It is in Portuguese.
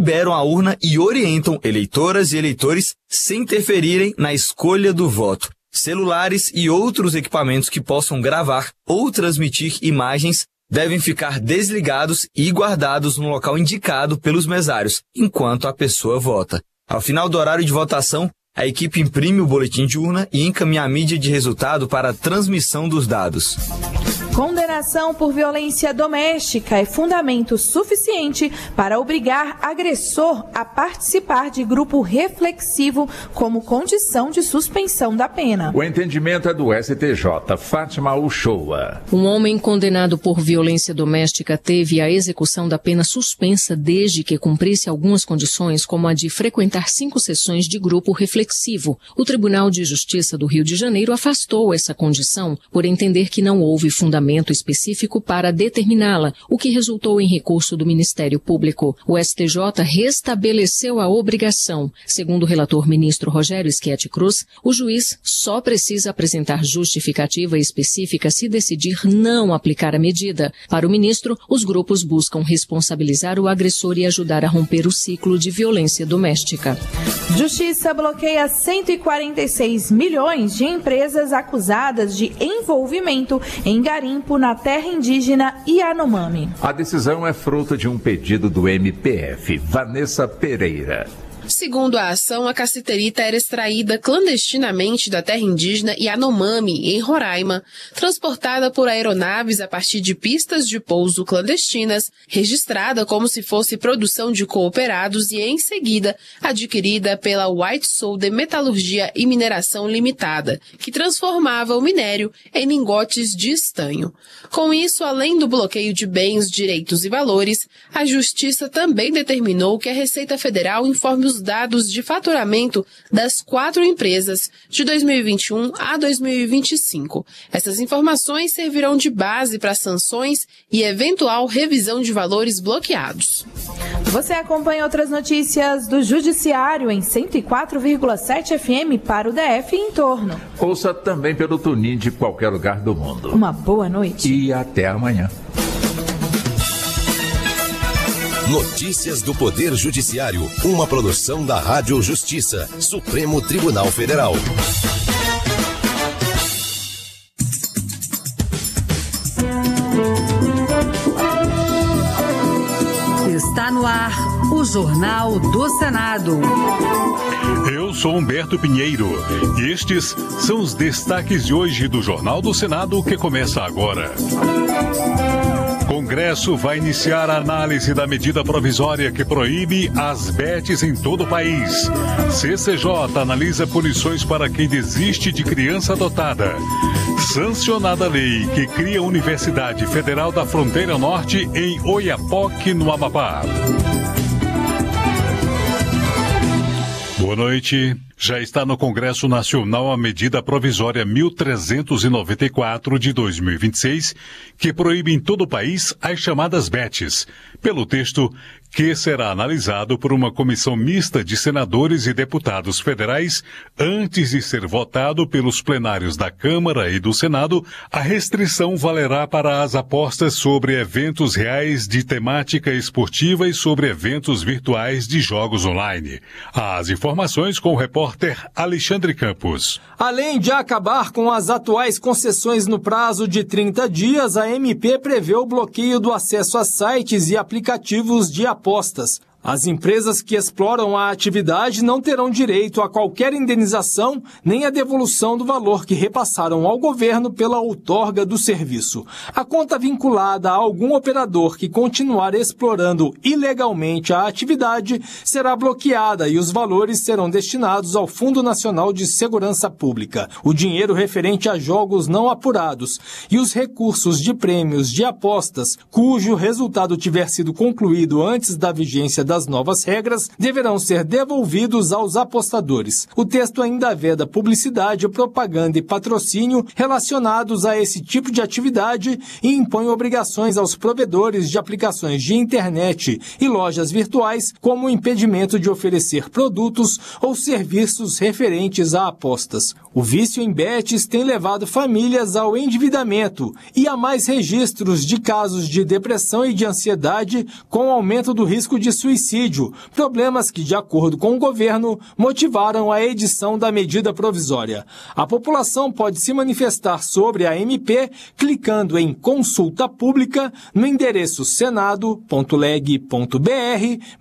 liberam a urna e orientam eleitoras e eleitores sem interferirem na escolha do voto. Celulares e outros equipamentos que possam gravar ou transmitir imagens devem ficar desligados e guardados no local indicado pelos mesários, enquanto a pessoa vota. Ao final do horário de votação, a equipe imprime o boletim de urna e encaminha a mídia de resultado para a transmissão dos dados. Condenação por violência doméstica é fundamento suficiente para obrigar agressor a participar de grupo reflexivo como condição de suspensão da pena. O entendimento é do STJ. Fátima Uchoa. Um homem condenado por violência doméstica teve a execução da pena suspensa desde que cumprisse algumas condições, como a de frequentar 5 sessões de grupo reflexivo. O Tribunal de Justiça do Rio de Janeiro afastou essa condição por entender que não houve fundamento específico para determiná-la, o que resultou em recurso do Ministério Público. O STJ restabeleceu a obrigação. Segundo o relator ministro Rogério Schetti Cruz, o juiz só precisa apresentar justificativa específica se decidir não aplicar a medida. Para o ministro, os grupos buscam responsabilizar o agressor e ajudar a romper o ciclo de violência doméstica. Justiça bloqueia 146 milhões de empresas acusadas de envolvimento em garimpo na terra indígena Yanomami. A decisão é fruto de um pedido do MPF. Vanessa Pereira. Segundo a ação, a cassiterita era extraída clandestinamente da terra indígena Yanomami, em Roraima, transportada por aeronaves a partir de pistas de pouso clandestinas, registrada como se fosse produção de cooperados e, em seguida, adquirida pela White Solder Metalurgia e Mineração Limitada, que transformava o minério em lingotes de estanho. Com isso, além do bloqueio de bens, direitos e valores, a Justiça também determinou que a Receita Federal informe os dados de faturamento das 4 empresas de 2021 a 2025. Essas informações servirão de base para sanções e eventual revisão de valores bloqueados. Você acompanha outras notícias do Judiciário em 104,7 FM para o DF e em torno. Ouça também pelo TuneIn de qualquer lugar do mundo. Uma boa noite. E até amanhã. Notícias do Poder Judiciário, uma produção da Rádio Justiça, Supremo Tribunal Federal. Está no ar o Jornal do Senado. Eu sou Humberto Pinheiro e estes são os destaques de hoje do Jornal do Senado que começa agora. Congresso vai iniciar a análise da medida provisória que proíbe as bets em todo o país. CCJ analisa punições para quem desiste de criança adotada. Sancionada a lei que cria a Universidade Federal da Fronteira Norte em Oiapoque, no Amapá. Boa noite. Já está no Congresso Nacional a medida provisória 1394 de 2026, que proíbe em todo o país as chamadas bets. Pelo texto, que será analisado por uma comissão mista de senadores e deputados federais, antes de ser votado pelos plenários da Câmara e do Senado, a restrição valerá para as apostas sobre eventos reais de temática esportiva e sobre eventos virtuais de jogos online. As informações com o repórter Alexandre Campos. Além de acabar com as atuais concessões no prazo de 30 dias, a MP prevê o bloqueio do acesso a sites e aplicativos de apostas. As empresas que exploram a atividade não terão direito a qualquer indenização nem a devolução do valor que repassaram ao governo pela outorga do serviço. A conta vinculada a algum operador que continuar explorando ilegalmente a atividade será bloqueada e os valores serão destinados ao Fundo Nacional de Segurança Pública. O dinheiro referente a jogos não apurados e os recursos de prêmios de apostas, cujo resultado tiver sido concluído antes da vigência das novas regras, deverão ser devolvidos aos apostadores. O texto ainda veda publicidade, propaganda e patrocínio relacionados a esse tipo de atividade e impõe obrigações aos provedores de aplicações de internet e lojas virtuais, como o impedimento de oferecer produtos ou serviços referentes a apostas. O vício em bets tem levado famílias ao endividamento e a mais registros de casos de depressão e de ansiedade, com aumento do risco de suicídio suicídio, problemas que, de acordo com o governo, motivaram a edição da medida provisória. A população pode se manifestar sobre a MP clicando em consulta pública no endereço senado.leg.br